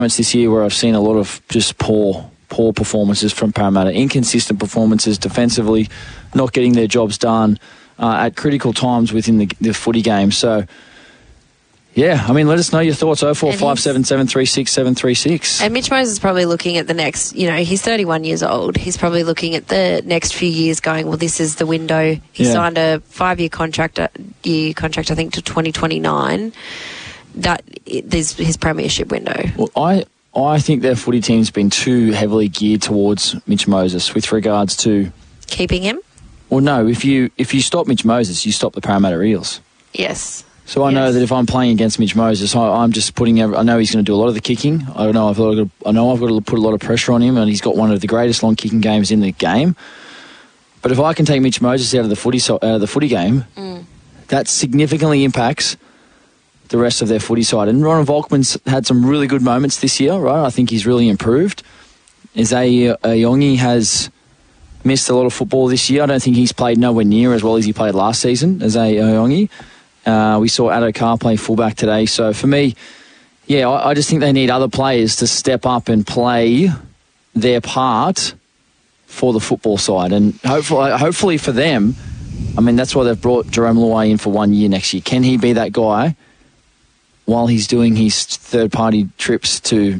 this year where I've seen a lot of just poor performances from Parramatta, inconsistent performances defensively, not getting their jobs done at critical times within the footy game. So, yeah, I mean, let us know your thoughts. 0457 736 736. And Mitch Moses is probably looking at the next, he's 31 years old. He's probably looking at the next few years going, well, this is the window. He signed a 5-year contract, I think, to 2029. That is his premiership window. Well, I think their footy team's been too heavily geared towards Mitch Moses with regards to keeping him. Well, no. If you stop Mitch Moses, you stop the Parramatta Eels. Yes. So I know that if I'm playing against Mitch Moses, I'm just putting. I know he's going to do a lot of the kicking. I know I've got to put a lot of pressure on him, and he's got one of the greatest long kicking games in the game. But if I can take Mitch Moses out of the footy game, that significantly impacts the rest of their footy side. And Ronald Volkman's had some really good moments this year, right? I think he's really improved. Isaiah Ayongi has missed a lot of football this year. I don't think he's played nowhere near as well as he played last season, Isaiah Ayongi. We saw Addo Carr play fullback today. So for me, I just think they need other players to step up and play their part for the football side. And hopefully for them, I mean, that's why they've brought Jarome Luai in for 1 year next year. Can he be that guy while he's doing his third-party trips to